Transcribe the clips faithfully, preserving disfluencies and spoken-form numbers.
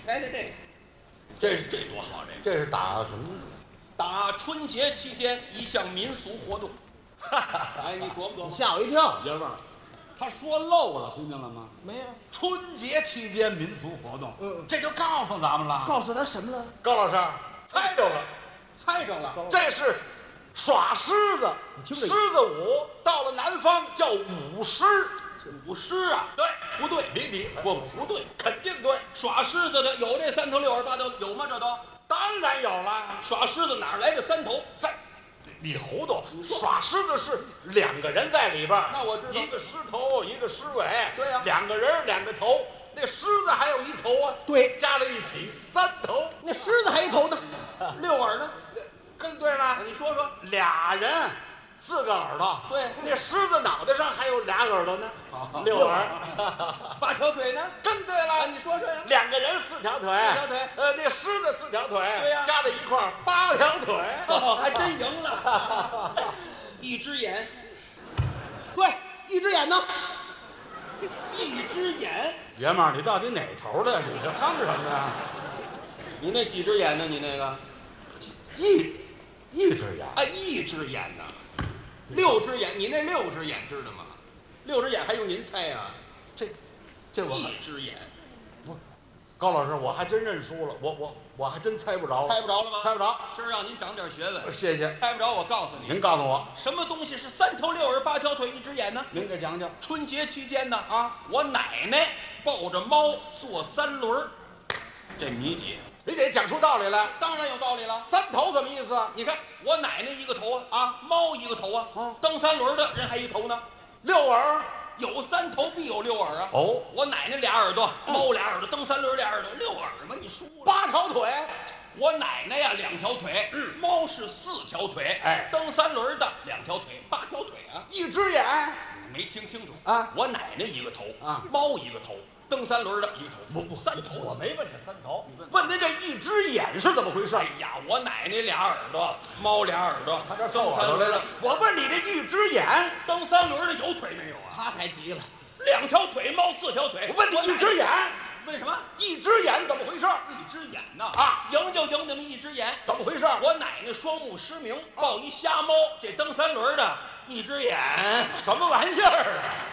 猜猜这个， 这这多好！这个这是打什么？ 打春节期间一项民俗活动。哎，你琢磨琢磨， 吓我一跳。 爷们儿，他说漏了，听见了吗？ 没有。 春节期间民俗活动， 嗯， 这就告诉咱们了。 告诉他什么了？ 高老师猜着了， 猜着了， 这是耍狮子。 你听着， 狮子舞到了南方叫舞狮。 舞狮啊？ 对， 不对， 你你不不对， 肯定对。 耍狮子的有这三头六耳八头有吗？这都当然有了。 耍狮子哪来的三头？ 三，你糊涂！耍狮子是两个人在里边， 那我知道， 一个狮头，一个狮尾。 对呀， 两个人两个头，那狮子还有一头啊。 对， 加在一起三头。 那狮子还一头呢， 六耳呢？ 更对了。 你说说， 俩人四个耳朵。 对， 那狮子脑袋上还有俩耳朵呢，六耳。 八条腿呢？ 更对了。 你说说呀。 两个人四条腿， 四条腿。 呃，那狮子四条腿， 对呀， 加在一块儿八条腿。 哦，还真赢了。一只眼。 对，一只眼呢？ 一只眼。 爷们儿，你到底哪头的？你这哼什么呀？ 你那几只眼呢？你那个一一只眼啊，一只眼呢？六只眼，你那六只眼知道吗？六只眼还用您猜呀？ 这这我一只眼。 不，高老师，我还真认输了，我我我还真猜不着。 猜不着了吗？ 猜不着。 今儿让您长点学问。 谢谢。 猜不着，我告诉你。 您告诉我， 什么东西是三头六耳八条腿一只眼呢？ 您给讲讲。 春节期间呢， 啊， 我奶奶抱着猫坐三轮儿，这谜底。 你得讲出道理来。 当然有道理了。 三头什么意思？ 你看我奶奶一个头啊， 啊， 猫一个头啊， 啊， 蹬三轮的人还一头呢。 六耳， 有三头必有六耳啊。 哦， 我奶奶俩耳朵，猫俩耳朵，蹬三轮俩耳朵，六耳嘛，你输了。 八条腿。 我奶奶呀两条腿， 嗯， 猫是四条腿， 哎， 蹬三轮的两条腿，八条腿啊。 一只眼。 没听清楚啊？ 我奶奶一个头啊， 猫一个头。蹬三轮的一个头， 不不， 三头。 我没问他三头，问您这一只眼是怎么回事？ 哎呀，我奶奶俩耳朵，猫俩耳朵， 他这蹬耳朵来了。我问你这一只眼， 蹬三轮的有腿没有啊？ 他还急了， 两条腿，猫四条腿。 我问你一只眼， 为什么？ 一只眼怎么回事？ 一只眼呐啊， 赢就赢你们一只眼， 怎么回事？ 我奶奶双目失明，抱一瞎猫，这蹬三轮的一只眼， 什么玩意儿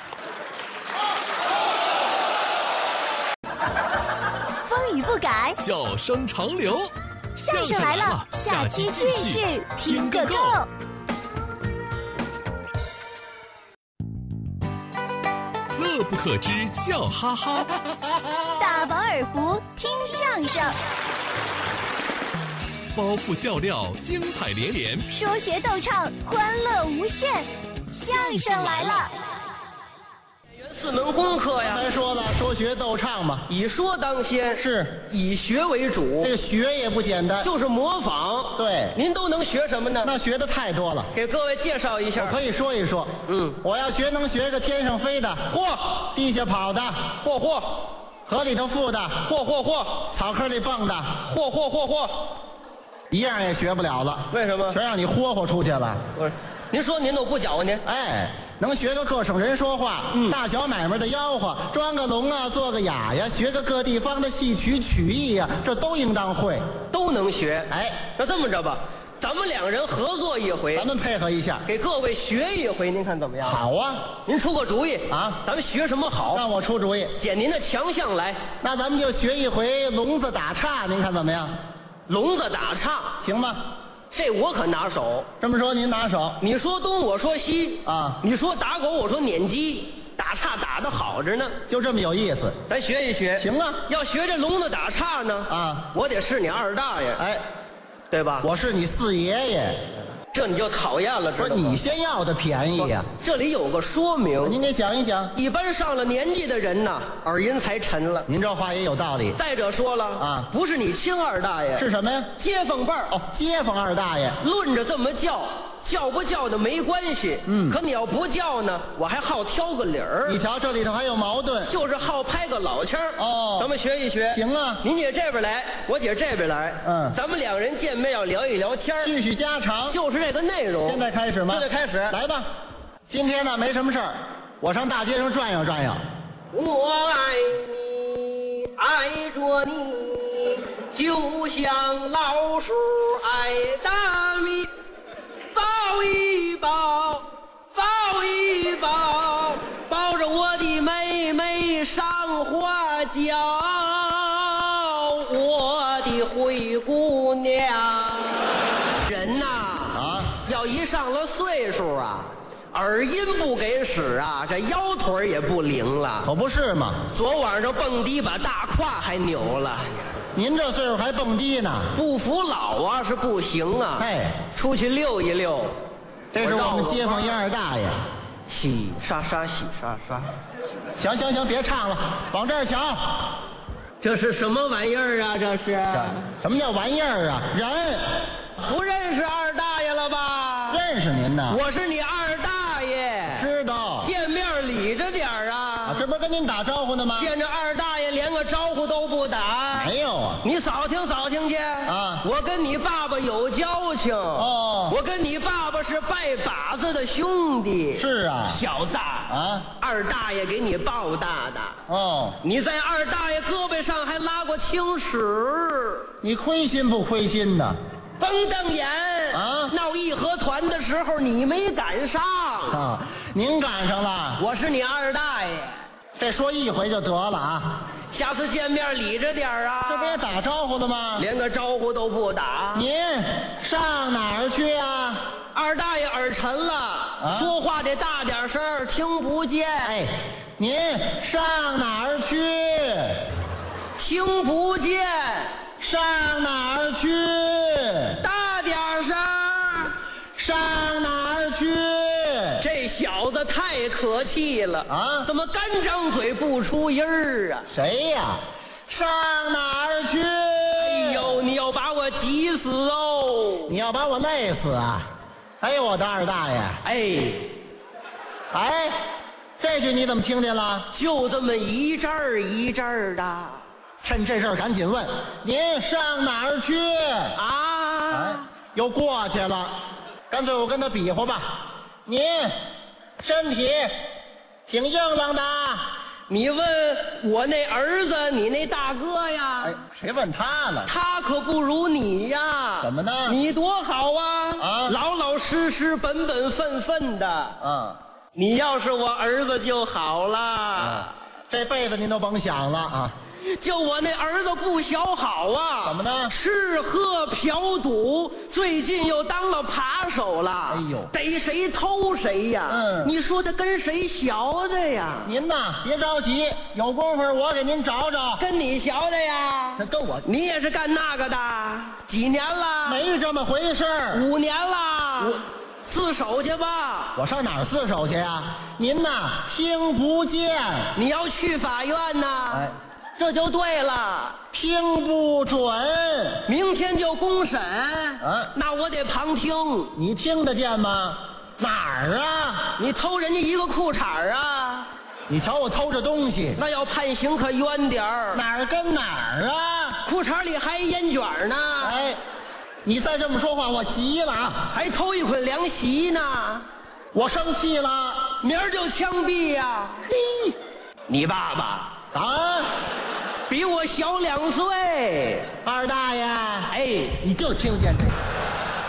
啊？ 风雨不改， 笑声长流。 相声来了，下期继续听个够。 乐不可支，笑哈哈。 大饱耳福，听相声。 包袱笑料，精彩连连。 说学逗唱，欢乐无限。相声来了。 四门功课呀， 咱说了，说学逗唱嘛， 以说当先， 是以学为主。 这个学也不简单， 就是模仿。 对， 您都能学什么呢？ 那学的太多了， 给各位介绍一下。 我可以说一说。 嗯， 我要学能学个天上飞的， 嚯， 地下跑的， 嚯嚯， 河里头浮的， 嚯嚯嚯， 草坑里蹦的， 嚯嚯嚯嚯， 一样也学不了了。 为什么？ 全让你霍霍出去了。 不是，您说您都不搅和您？ 哎。能学个各省人说话，嗯，大小买卖的吆喝，装个聋啊，做个哑呀，学个各地方的戏曲曲艺呀，这都应当会， 都能学。 哎， 那这么着吧，咱们两人合作一回， 咱们配合一下， 给各位学一回，您看怎么样？ 好啊， 您出个主意啊， 咱们学什么好？ 让我出主意， 捡您的强项来。 那咱们就学一回聋子打岔，您看怎么样？ 聋子打岔行吗？ 这我可拿手。 这么说您拿手， 你说东我说西啊， 你说打狗我说撵鸡，打岔打得好着呢， 就这么有意思。 咱学一学。 行啊， 要学这聋子打岔呢啊， 我得是你二大爷， 哎， 对吧？ 我是你四爷爷， 这你就讨厌了，知道吗？ 不是你先要的便宜呀、 啊。这里有个说明， 您给讲一讲。 一般上了年纪的人呐，耳音才沉了。 您这话也有道理。 再者说了啊， 不是你亲二大爷， 是什么呀？ 街坊辈儿。 哦，街坊二大爷。 论着这么叫，叫不叫的没关系。 嗯， 可你要不叫呢，我还好挑个理儿。 你瞧，这里头还有矛盾， 就是好拍个老腔儿。 哦， 咱们学一学。 行啊， 您姐这边来，我姐这边来。 嗯， 咱们两人见面要聊一聊天， 叙叙家常， 就是这个内容。 现在开始吗？ 现在开始， 来吧。今天呢没什么事儿，我上大街上转悠转悠。 我爱你，爱着你。 就像老鼠爱大米，抱一抱，抱一抱，抱着我的妹妹上花轿，我的灰姑娘。人呐，啊，要一上了岁数啊，耳音不给使啊，这腰腿也不灵了。 可不是嘛， 昨晚上蹦迪把大胯还扭了。 您这岁数还蹦迪呢？ 不服老啊是不行啊！ 哎， 出去溜一溜。 这是我们街坊一二大爷。 洗刷刷，洗刷刷。 行行行，别唱了，往这儿瞧。 这是什么玩意儿啊？这是？ 什么叫玩意儿啊？人。 不认识二大爷了吧？ 认识您呢。 我是你二大爷。 知道。 见面理着点儿啊。 啊，这不是跟您打招呼呢吗？ 见着二大爷连个招呼都不打。 没有啊。 你扫听扫听去啊！ 我跟你爸爸有交情哦。 我跟你爸爸是拜把子的兄弟。 是啊。 小子啊， 二大爷给你抱大的。 哦。 你在二大爷胳膊上还拉过青史。 你亏心不亏心呢？ 甭瞪眼啊！ 闹义和团的时候你没赶上啊，您赶上了。 我是你二大爷， 这说一回就得了啊。 下次见面理着点啊。 这不也打招呼了吗？ 连个招呼都不打。 您上哪儿去啊？ 二大爷耳沉了，啊、说话得大点声，听不见。 哎，您上哪儿去？ 听不见。 上哪儿去？ 大点声！ 上哪儿去？ 这小子太可气了啊！ 怎么干张嘴不出音儿啊？ 谁呀？上哪儿去？ 哎呦，你要把我急死哦！ 你要把我累死啊！哎呦，我的二大爷！ 哎， 哎，这句你怎么听见了？ 就这么一阵儿一阵儿的。 趁这事儿赶紧问，您上哪儿去啊？ 哎，又过去了，干脆我跟他比划吧。您身体挺硬朗的。 你问我那儿子，你那大哥呀？ 哎，谁问他了？ 他可不如你呀。 怎么呢？ 你多好啊！ 啊， 老老实实、本本分分的。 啊， 你要是我儿子就好了。 啊，这辈子您都甭想了啊。 就我那儿子不小好啊！ 怎么呢？ 吃喝嫖赌，最近又当了扒手了。 哎呦， 逮谁偷谁呀！ 嗯， 你说他跟谁学的呀？ 您呐，别着急，有功夫我给您找找。 跟你学的呀？ 这跟我， 你也是干那个的？几年了？ 没这么回事儿。 五年了。 我自首去吧。 我上哪儿自首去呀？您呐，听不见。 你要去法院呐？ 哎。 这就对了， 听不准， 明天就公审， 啊， 那我得旁听。 你听得见吗？哪儿啊？ 你偷人家一个裤衩啊？ 你瞧我偷着东西， 那要判刑可冤点儿。 哪儿跟哪儿啊？ 裤衩里还烟卷呢。 哎，你再这么说话，我急了啊！ 还偷一捆凉席呢， 我生气了， 明儿就枪毙呀！嘿，你爸爸。 啊， 比我小两岁， 二大爷， 哎， 你就听见这个。